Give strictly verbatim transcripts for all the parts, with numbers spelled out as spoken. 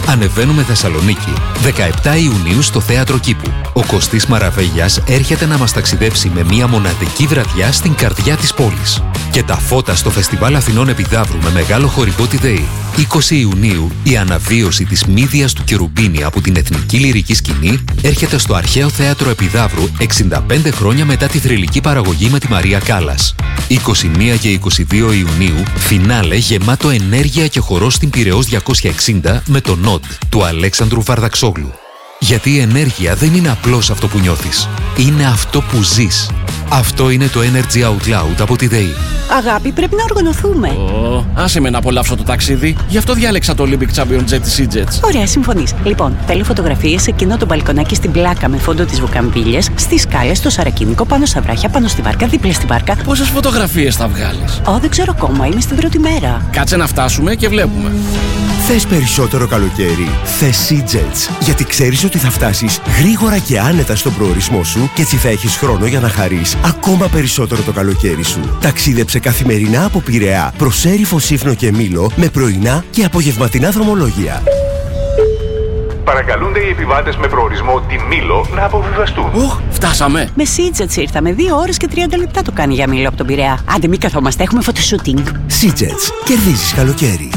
Ανεβαίνουμε Θεσσαλονίκη. δεκαεπτά Ιουνίου στο Θέατρο Κήπου. Ο Κωστής Μαραβέγιας έρχεται να μας ταξιδέψει με μια μοναδική βραδιά στην καρδιά της πόλης. Και τα φώτα στο Φεστιβάλ Αθηνών Επιδαύρου με μεγάλο χορηγό τη ΔΕΗ. είκοσι Ιουνίου η αναβίωση της Μύδιας του Κερουμπίνη από την εθνική λυρική σκηνή έρχεται στο Αρχαίο Θέατρο Επιδαύρου εξήντα πέντε χρόνια μετά τη θρυλική παραγωγή με τη Μαρία Κάλλας. είκοσι μία και είκοσι δύο Ιουνίου φινάλε γεμάτο ενέργεια και χορό στην Πειραιώς διακόσια εξήντα με το Νότ του Αλέξανδρου Βαρδαξόγλου. Γιατί η ενέργεια δεν είναι απλώς αυτό που νιώθεις. Είναι αυτό που ζεις. Αυτό είναι το Energy Out Loud από τη ΔΕΗ. Αγάπη, πρέπει να οργανωθούμε. Oh, άσε με να απολαύσω το ταξίδι. Γι' αυτό διάλεξα το Olympic Champion Jet της E-Jets. Ωραία, συμφωνείς. Λοιπόν, θέλω φωτογραφίες σε εκείνο το μπαλκονάκι στην πλάκα με φόντο τις βουκαμβίλιες, στις σκάλες, στο Σαρακίνικο, πάνω στα βράχια, πάνω στη βάρκα, δίπλα στη βάρκα. Πόσες φωτογραφίες θα βγάλεις? Ω, δεν ξέρω ακόμα. Είμαι στην πρώτη μέρα. Κάτσε να φτάσουμε και βλέπουμε. Θες περισσότερο καλοκαίρι? Θες E-Jets. Γιατί ξέρεις ότι θα φτάσεις γρήγορα και άνετα στον προορισμό σου και έτσι θα έχεις χρόνο για να χαρείς ακόμα περισσότερο το καλοκαίρι σου. Ταξίδεψε καθημερινά από Πειραιά προς Έριφο, Σύφνο και Μήλο με πρωινά και απογευματινά δρομολόγια. Παρακαλούνται οι επιβάτες με προορισμό τη Μήλο να αποβιβαστούν. Οχ, φτάσαμε. Με SeaJets ήρθαμε. Δύο ώρες και τριάντα λεπτά το κάνει για Μήλο από τον Πειραιά. Άντε, μην καθόμαστε, έχουμε φωτοσούτινγκ. SeaJets. Κερδίζεις καλοκαίρι.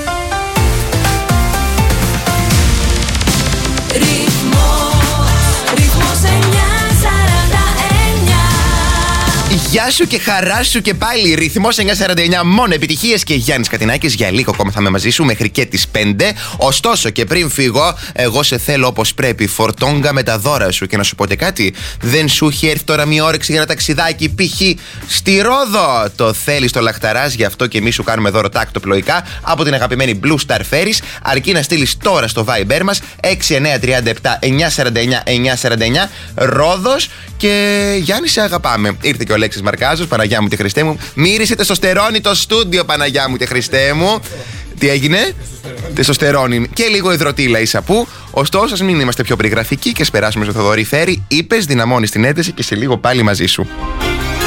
Γεια σου και χαρά σου και πάλι. Ρυθμός εννιακόσια σαράντα εννιά, μόνο επιτυχίες και Γιάννης Κατινάκης. Για λίγο ακόμα θα είμαι μαζί σου μέχρι και τις πέντε. Ωστόσο και πριν φύγω, εγώ σε θέλω όπως πρέπει. Φορτόγκα με τα δώρα σου. Και να σου πω και κάτι, δεν σου έχει έρθει τώρα μια όρεξη για ένα ταξιδάκι π.χ. στη Ρόδο? Το θέλεις το λαχταράς, γι' αυτό και εμείς σου κάνουμε δώρο τακτοπλοϊκά από την αγαπημένη Blue Star Ferries. Αρκεί να στείλεις τώρα στο Viber μας έξι εννιά τρία επτά εννιά τέσσερα εννιά εννιά τέσσερα εννιά Ρόδος. Και Γιάννη, σε αγαπάμε. Ήρθε και ο Λέξης Μαρκάζος, Παναγιά μου τη Χριστέ μου. Μύρισε τεστοστερόνι το στούντιο, Παναγιά μου τη Χριστέ μου. Τι έγινε? Τεστοστερόνι. Και λίγο υδροτήλα ίσα που. Ωστόσο, ας μην είμαστε πιο περιγραφικοί και ας περάσουμε στο Θοδωρή Φέρη. Είπες, δυναμώνεις την ένταση και σε λίγο πάλι μαζί σου.